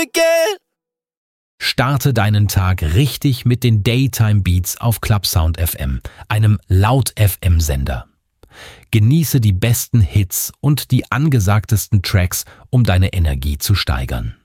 Michael! Starte deinen Tag richtig mit den Daytime Beats auf Clubsound FM, einem Laut-FM-Sender. Genieße die besten Hits und die angesagtesten Tracks, um deine Energie zu steigern.